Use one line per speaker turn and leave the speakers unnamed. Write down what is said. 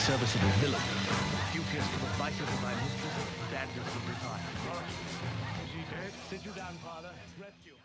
serviceable villain. Dubious to the vices of my mistress, standards of retire.
Is he dead? Sit you down, Father. Rest you.